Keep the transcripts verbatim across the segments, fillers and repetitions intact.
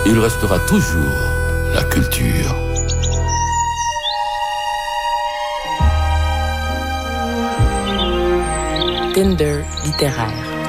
il restera toujours la culture. Tinder littéraire.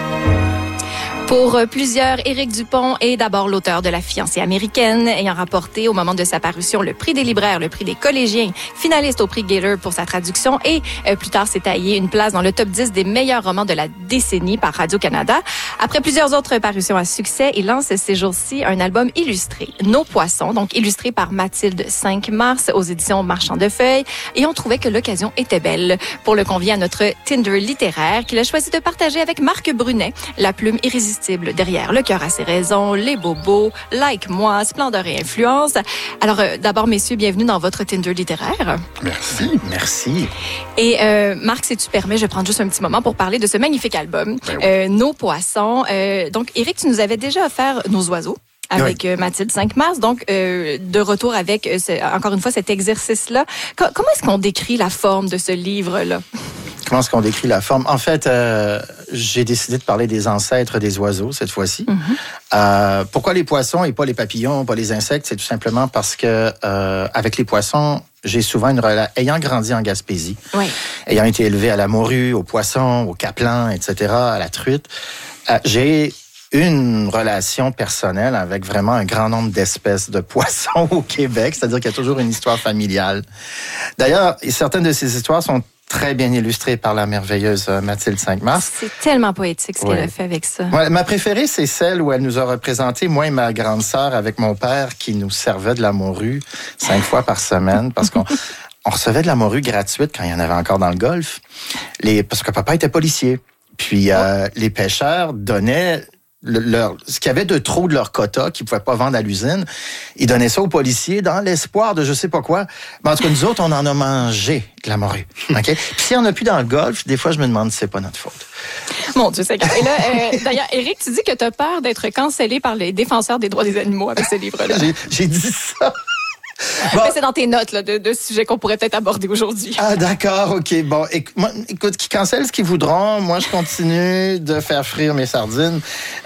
Pour plusieurs, Éric Dupont est d'abord l'auteur de La fiancée américaine, ayant rapporté au moment de sa parution le prix des libraires, le prix des collégiens, finaliste au prix Gaylor pour sa traduction et euh, plus tard s'est taillé une place dans le top dix des meilleurs romans de la décennie par Radio-Canada. Après plusieurs autres parutions à succès, il lance ces jours-ci un album illustré, Nos poissons, donc illustré par Mathilde cinq mars aux éditions Marchand de Feuilles, et on trouvait que l'occasion était belle pour le convier à notre Tinder littéraire qu'il a choisi de partager avec Marc Brunet, la plume irrésistible derrière Le cœur à ses raisons, Les bobos, Like moi, Splendeur et influence. Alors euh, d'abord, messieurs, bienvenue dans votre Tinder littéraire. Merci, merci. Et euh, Marc, si tu permets, je vais prendre juste un petit moment pour parler de ce magnifique album, ben oui. euh, Nos poissons. Euh, donc, Éric, tu nous avais déjà offert Nos oiseaux avec oui. euh, Mathilde cinq mars, donc euh, de retour avec, euh, ce, encore une fois, cet exercice-là. Co- comment est-ce qu'on décrit la forme de ce livre-là? Comment est-ce qu'on décrit la forme? En fait, euh, j'ai décidé de parler des ancêtres des oiseaux cette fois-ci. Mm-hmm. Euh, pourquoi les poissons et pas les papillons, pas les insectes? C'est tout simplement parce que euh, avec les poissons, j'ai souvent une relation. Ayant grandi en Gaspésie, oui. ayant été élevé à la morue, aux poissons, aux capelans, et cetera, à la truite, euh, j'ai une relation personnelle avec vraiment un grand nombre d'espèces de poissons au Québec, c'est-à-dire qu'il y a toujours une histoire familiale. D'ailleurs, certaines de ces histoires sont très bien illustrée par la merveilleuse Mathilde cinq mars. C'est tellement poétique ce ouais. qu'elle a fait avec ça. Ouais, ma préférée, c'est celle où elle nous a représenté, moi et ma grande sœur, avec mon père, qui nous servait de la morue cinq fois par semaine, parce qu'on on recevait de la morue gratuite quand il y en avait encore dans le Golfe, les, parce que papa était policier. Puis euh, oh. les pêcheurs donnaient le, leur, ce qu'il y avait de trop de leur quota qu'ils ne pouvaient pas vendre à l'usine. Ils donnaient ça aux policiers dans l'espoir de je sais pas quoi. Mais en tout cas, nous autres, on en a mangé de la morue. Okay? Puis s'il n'y en a plus dans le Golfe, des fois, je me demande si c'est pas notre faute. Mon Dieu, c'est grave. Et là, euh, d'ailleurs, Éric, tu dis que tu as peur d'être cancellé par les défenseurs des droits des animaux avec ce livre-là. j'ai, j'ai dit ça. Bon. Mais c'est dans tes notes là, de, de sujets qu'on pourrait peut-être aborder aujourd'hui. Ah, d'accord, OK. Bon, écoute, moi, écoute, qui cancellent ce qu'ils voudront. Moi, je continue de faire frire mes sardines.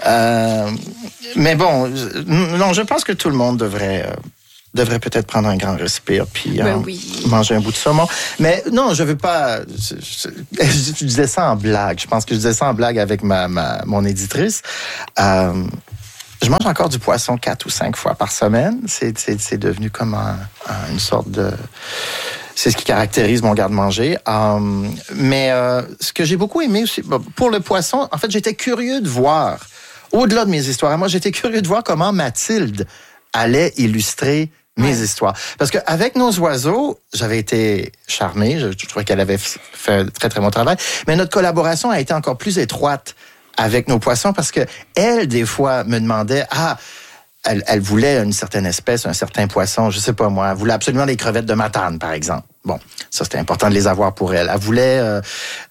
Euh, mais bon, je, non, je pense que tout le monde devrait... Euh, devrait peut-être prendre un grand respire puis ben euh, oui. manger un bout de saumon. Mais non, je veux pas... Je, je, je disais ça en blague. Je pense que je disais ça en blague avec ma, ma mon éditrice. Euh, Je mange encore du poisson quatre ou cinq fois par semaine. C'est, c'est, c'est devenu comme un, un, une sorte de... C'est ce qui caractérise mon garde-manger. Um, mais euh, ce que j'ai beaucoup aimé aussi, pour le poisson, en fait, j'étais curieux de voir, au-delà de mes histoires, moi, j'étais curieux de voir comment Mathilde allait illustrer mes ouais. histoires. Parce qu'avec Nos oiseaux, j'avais été charmé. Je, je trouvais qu'elle avait fait un très, très bon travail. Mais notre collaboration a été encore plus étroite avec Nos poissons, parce que elle, des fois, me demandait, ah, elle, elle voulait une certaine espèce, un certain poisson, je sais pas moi, elle voulait absolument des crevettes de Matane, par exemple. Bon, ça, c'était important de les avoir pour elle. Elle voulait euh,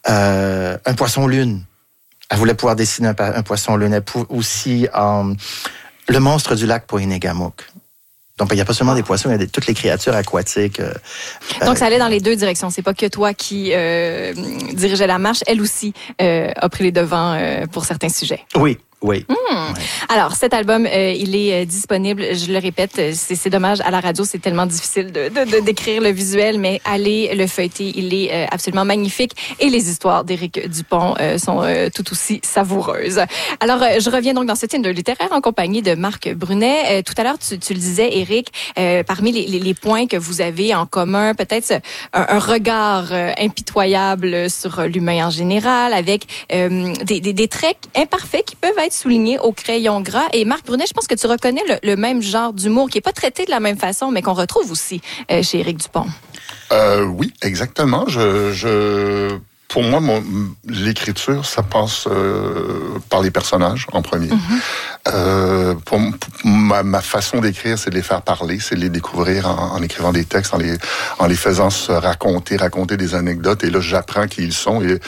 euh, un poisson-lune. Elle voulait pouvoir dessiner un, un poisson-lune. Elle pouvait aussi euh, le monstre du lac Poinégamook. Donc, il n'y a pas seulement des poissons, il y a des, toutes les créatures aquatiques. Euh, Donc, ça allait dans les deux directions. C'est pas que toi qui euh, dirigeais la marche. Elle aussi euh, a pris les devants euh, pour certains sujets. Oui. Oui. Mmh. oui. Alors, cet album, euh, il est euh, disponible, je le répète, c'est, c'est dommage, à la radio, c'est tellement difficile de, de, de décrire le visuel, mais allez le feuilleter, il est euh, absolument magnifique. Et les histoires d'Éric Dupont euh, sont euh, tout aussi savoureuses. Alors, euh, je reviens donc dans ce Tinder littéraire en compagnie de Marc Brunet. Euh, tout à l'heure, tu, tu le disais, Éric, euh, parmi les, les, les points que vous avez en commun, peut-être un, un regard euh, impitoyable sur l'humain en général, avec euh, des, des, des traits imparfaits qui peuvent être souligné au crayon gras. Et Marc Brunet, je pense que tu reconnais le, le même genre d'humour qui n'est pas traité de la même façon, mais qu'on retrouve aussi euh, chez Éric Dupont. Euh, oui, exactement. Je, je, pour moi, mon, l'écriture, ça passe euh, par les personnages en premier. Mm-hmm. Euh, pour, pour ma, ma façon d'écrire, c'est de les faire parler, c'est de les découvrir en, en écrivant des textes, en les, en les faisant se raconter, raconter des anecdotes. Et là, j'apprends qui ils sont. Et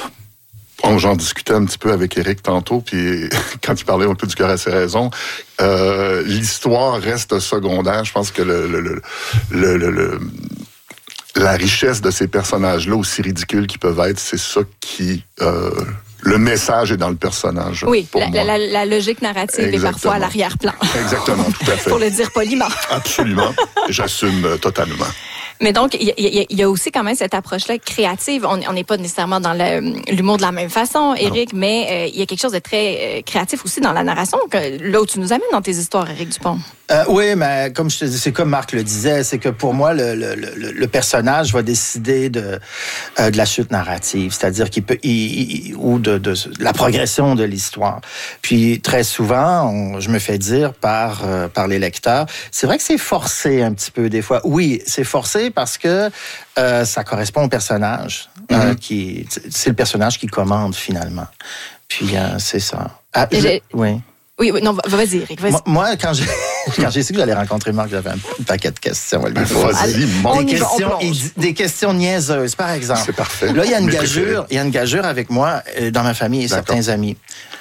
Bon, j'en discutais un petit peu avec Éric tantôt, puis quand il parlait un peu du cœur à ses raisons, euh, l'histoire reste secondaire. Je pense que le, le, le, le, le, le la richesse de ces personnages-là, aussi ridicules qu'ils peuvent être, c'est ça qui euh, le message est dans le personnage. Oui, pour la, moi. La, la logique narrative Exactement. est parfois à l'arrière-plan. Exactement, tout à fait. Pour le dire poliment. Absolument. J'assume euh, totalement. Mais donc, il y, y, y a aussi quand même cette approche-là créative. On n'est pas nécessairement dans le, l'humour de la même façon, Éric, non. mais euh, il y a quelque chose de très euh, créatif aussi dans la narration, que, là où tu nous amènes dans tes histoires, Éric Dupont. Euh, oui, mais comme je te dis, c'est comme Marc le disait, c'est que pour moi, le, le, le, le personnage va décider de, euh, de la chute narrative, c'est-à-dire qu'il peut, il, il, ou de, de, de la progression de l'histoire. Puis très souvent, on, je me fais dire par, euh, par les lecteurs, c'est vrai que c'est forcé un petit peu des fois. Oui, c'est forcé parce que euh, ça correspond au personnage. Mm-hmm. euh, qui, c'est le personnage qui commande finalement. Puis euh, c'est ça. Ah, je, oui. Oui, oui, non, vas-y, Éric, vas-y. Moi, moi, quand j'ai, quand j'ai su que j'allais rencontrer Marc, j'avais un paquet de questions. Vas-y, mon des, questions, des questions niaiseuses, par exemple. C'est parfait. Là, il y a une gageure, il y a une gageure avec moi, dans ma famille et D'accord. certains amis.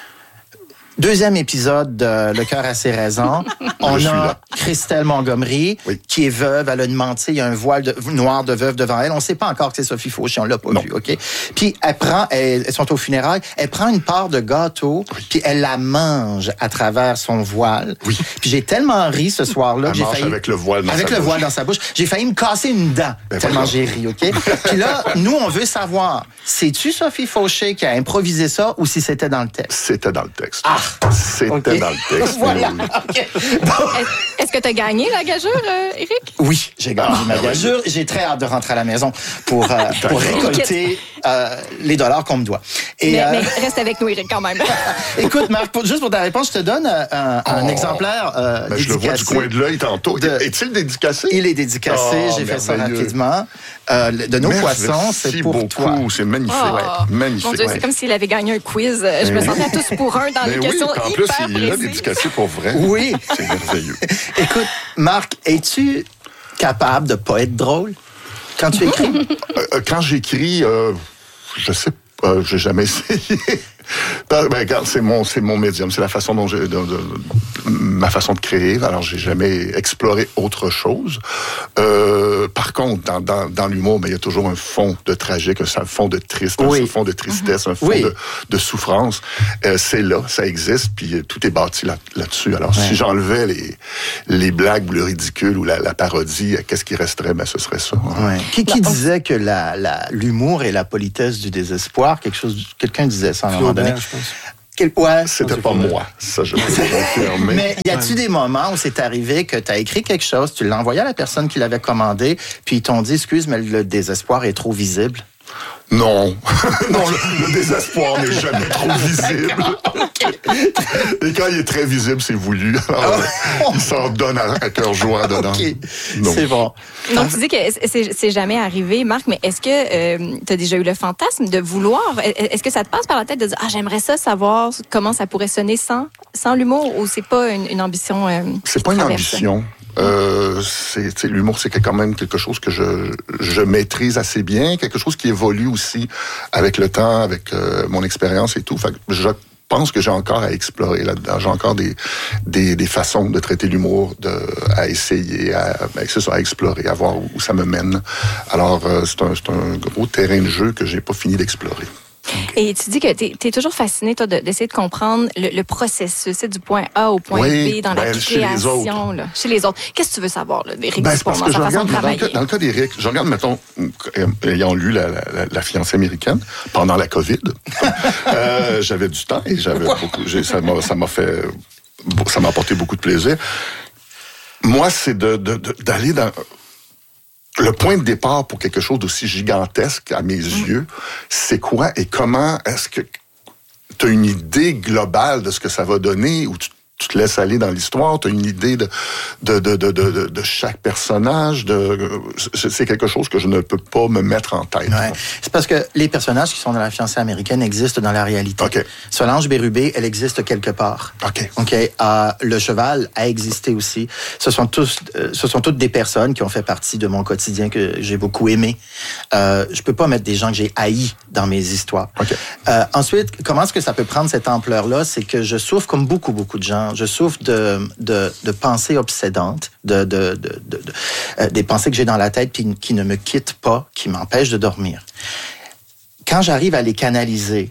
Deuxième épisode de Le cœur a ses raisons. On a là. Christelle Montgomery, oui. qui est veuve. Elle a demandé, il y a un voile de, noir de veuve devant elle. On ne sait pas encore que c'est Sophie Fauché, on l'a pas non. vu, OK? Puis elle prend, elle, elles sont au funérailles, elle prend une part de gâteau, oui. puis elle la mange à travers son voile. Oui. Puis j'ai tellement ri ce soir-là. Elle j'ai mange failli, avec le voile dans avec sa le bouche. voile dans sa bouche. J'ai failli me casser une dent, ben tellement voilà. j'ai ri, OK? Puis là, nous, on veut savoir, c'est-tu Sophie Fauché qui a improvisé ça ou si c'était dans le texte? C'était dans le texte. Ah! C'était okay. dans le texte. Voilà. Okay. Bon. Est-ce que tu as gagné la gageure, euh, Éric? Oui, j'ai gagné ah, ma gageure. Oui. J'ai très hâte de rentrer à la maison pour, euh, pour récolter euh, les dollars qu'on me doit. Et, mais, euh... mais reste avec nous, Éric, quand même. Écoute, Marc, pour, juste pour ta réponse, je te donne un, un, oh. un exemplaire euh, ben, je le vois du coin de l'œil tantôt. De... Est-il dédicacé? Il est dédicacé. Oh, j'ai fait ça rapidement. Euh, de nos Merci poissons, c'est pour beaucoup. toi. C'est magnifique. Oh, ouais. Magnifique. Mon Dieu, ouais. c'est comme s'il avait gagné un quiz. Je me sentais à tous pour un dans mais les oui, questions en hyper plus, précises. il l'a dédicacé pour vrai. Oui. C'est merveilleux. Écoute, Marc, es-tu capable de pas être drôle quand tu écris? euh, quand j'écris, euh, je sais pas, euh, j'ai jamais essayé. Ben, regarde, c'est mon, c'est mon médium, c'est la façon dont j'ai, de, de, de, ma façon de créer. Alors, j'ai jamais exploré autre chose. Euh, par contre, dans, dans, dans l'humour, ben, il y a toujours un fond de tragique, un fond de triste, oui. un fond de tristesse, un fond oui. de, de souffrance. Euh, c'est là, ça existe, puis tout est bâti là, là-dessus. Alors, ouais. si j'enlevais les, les blagues ou le ridicule ou la, la parodie, qu'est-ce qui resterait? Ben, ce serait ça. Hein. Ouais. Qui, qui disait que la, la, l'humour est la politesse du désespoir? Quelque chose, quelqu'un disait ça à un moment donné. Je pense. Quel, ouais, C'était pas moi, ça je peux confirmer. Mais y a-tu des moments où c'est arrivé que tu as écrit quelque chose, tu l'as envoyé à la personne qui l'avait commandé, puis ils t'ont dit, excuse, mais le désespoir est trop visible? Non, non, le, le désespoir n'est jamais trop visible. Et quand il est très visible, c'est voulu. Alors, il s'en donne à, à cœur joie dedans. Okay. C'est bon. Donc, tu dis que c'est, c'est jamais arrivé, Marc, mais est-ce que euh, tu as déjà eu le fantasme de vouloir, est-ce que ça te passe par la tête de dire, ah, j'aimerais ça savoir comment ça pourrait sonner sans, sans l'humour, ou c'est pas une, une ambition euh, C'est pas une ambition. Euh, c'est, c'est, l'humour, c'est quand même quelque chose que je, je maîtrise assez bien, quelque chose qui évolue aussi avec le temps, avec euh, mon expérience et tout. Fait que je pense que j'ai encore à explorer là-dedans. J'ai encore des, des, des façons de traiter l'humour, de, à essayer, à, ben, c'est ça, à explorer, à voir où, où ça me mène. Alors, euh, c'est, un, c'est un gros terrain de jeu que j'ai pas fini d'explorer. Et tu dis que tu es toujours fasciné, toi, de, d'essayer de comprendre le, le processus, c'est du point A au point oui, B dans ben, la création. Chez les, là, chez les autres. Qu'est-ce que tu veux savoir, là, d'Éric ben, Dupont, parce dans que sa je façon regarde, de dans, travailler? le cas, dans le cas d'Éric, je regarde, mettons, ayant lu la, la, la fiancée américaine pendant la COVID, euh, j'avais du temps et j'avais beaucoup, j'ai, ça, m'a, ça m'a fait, ça m'a apporté beaucoup de plaisir. Moi, c'est de, de, de, d'aller dans... Le point de départ pour quelque chose d'aussi gigantesque à mes mmh. yeux, c'est quoi et comment est-ce que tu as une idée globale de ce que ça va donner ou tu, tu te laisses aller dans l'histoire, tu as une idée de, de, de, de, de, de chaque personnage, de, c'est quelque chose que je ne peux pas me mettre en tête. Ouais. C'est parce que les personnages qui sont dans la fiancée américaine existent dans la réalité. Okay. Solange Bérubé, elle existe quelque part. OK. OK. Euh, le cheval a existé aussi. Ce sont tous, euh, ce sont toutes des personnes qui ont fait partie de mon quotidien que j'ai beaucoup aimé. Euh, je peux pas mettre des gens que j'ai haïs dans mes histoires. Okay. Euh, ensuite, comment est-ce que ça peut prendre cette ampleur-là? C'est que je souffre, comme beaucoup, beaucoup de gens, je souffre de, de, de pensées obsédantes, de, de, de, de, de euh, des pensées que j'ai dans la tête puis qui ne me quittent pas, qui m'empêchent de dormir. Quand j'arrive à les canaliser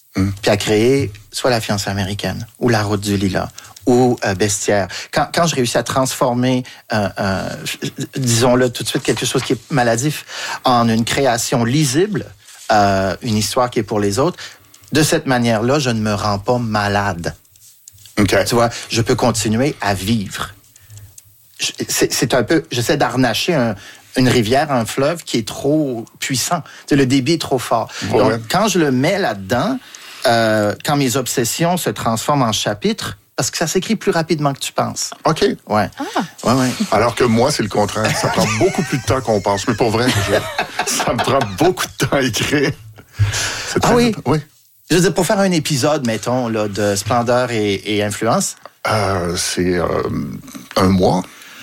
Mm. Puis à créer soit La fiancée américaine, ou La route du lilas, ou euh, Bestiaire. Quand, quand je réussis à transformer, euh, euh, disons-le tout de suite, quelque chose qui est maladif en une création lisible, euh, une histoire qui est pour les autres, de cette manière-là, je ne me rends pas malade. Okay. Tu vois, je peux continuer à vivre. C'est, c'est un peu, j'essaie d'harnacher un, une rivière, un fleuve qui est trop puissant. Tu sais, le débit est trop fort. Ouais. Donc, quand je le mets là-dedans, euh, quand mes obsessions se transforment en chapitres, parce que ça s'écrit plus rapidement que tu penses. OK. Ouais. Ah. Ouais, ouais. Alors que moi, c'est le contraire. Ça prend beaucoup plus de temps qu'on pense. Mais pour vrai, je, ça me prend beaucoup de temps à écrire. C'est très Ah oui? Oui. Je veux dire, pour faire un épisode, mettons, là, de Splendeur et, et Influence. Euh, c'est euh, un mois.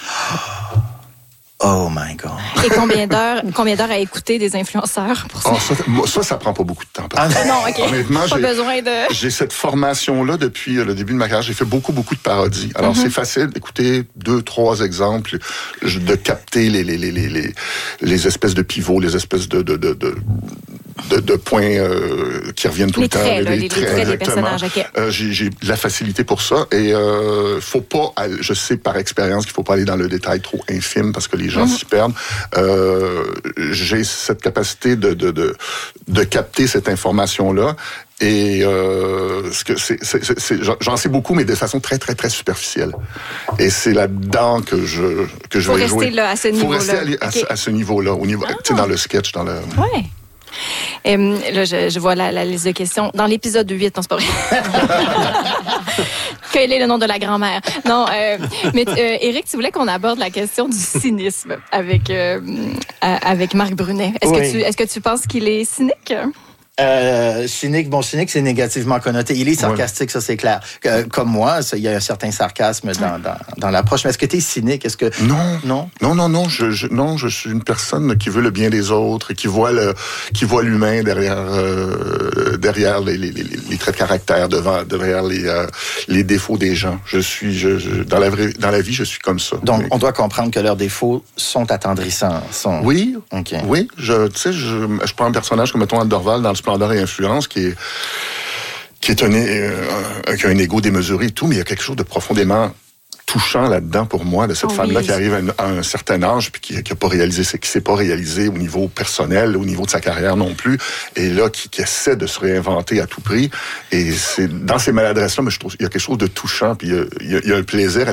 Oh my God. Et combien d'heures, combien d'heures à écouter des influenceurs pour ça? Oh, ça, moi, ça, ça prend pas beaucoup de temps. Ah, Non, OK. Honnêtement, pas j'ai, besoin de... j'ai cette formation-là depuis le début de ma carrière. J'ai fait beaucoup, beaucoup de parodies. Alors, mm-hmm. c'est facile d'écouter deux, trois exemples, de capter les, les, les, les, les, les espèces de pivots, les espèces de... de, de, de De, de points euh, qui reviennent tout les le temps. Traits, Les, là, les, les traits, traits des exactement. personnages. Okay. Euh, j'ai, j'ai de la facilité pour ça. Et euh, faut pas, je sais par expérience qu'il faut pas aller dans le détail trop infime parce que les gens mm-hmm. s'y perdent. Euh, j'ai cette capacité de, de, de, de capter cette information-là. Et euh, ce que c'est, c'est, c'est, c'est, j'en sais beaucoup, mais de façon très, très, très superficielle. Et c'est là-dedans que je que je faut vais jouer. Rester là, à ce faut niveau-là. rester à, okay. à, à ce niveau-là, au niveau, ah. tu sais, dans le sketch, dans le. Ouais. Et, là, je, je vois la, la liste de questions. Dans l'épisode huit, non, c'est pas vrai. Quel est le nom de la grand-mère? Non, euh, mais euh, Éric, tu voulais qu'on aborde la question du cynisme avec, euh, avec Marc Brunet. Est-ce, oui. que tu, est-ce que tu penses qu'il est cynique? Euh, cynique, bon, cynique, c'est négativement connoté. Il est sarcastique, ouais. Ça, c'est clair. Euh, comme moi, il y a un certain sarcasme dans, ouais. dans, dans l'approche. Mais est-ce que tu es cynique? Est-ce que... Non. Non? Non, non, non. Je, je, non, je suis une personne qui veut le bien des autres et qui voit le, qui voit l'humain derrière, euh, derrière les, les, les, les traits de caractère, devant, derrière les, euh, les défauts des gens. Je suis, je, je, dans la vraie, dans la vie, je suis comme ça. Donc, mais... on doit comprendre que leurs défauts sont attendrissants. Sont... Oui. Okay. Oui. Je, tu sais, je, je prends un personnage comme, mettons, Anne Dorval dans le Splendeur et Influence, qui est, qui est un, euh, qui a un ego démesuré et tout, mais il y a quelque chose de profondément touchant là-dedans pour moi, de cette oh femme-là oui. qui arrive à, une, à un certain âge puis qui, qui a pas réalisé, qui s'est pas réalisé au niveau personnel, au niveau de sa carrière non plus, et là qui, qui essaie de se réinventer à tout prix. Et c'est dans ces maladresses-là, mais je trouve il y a quelque chose de touchant, puis il y a, il y a un plaisir.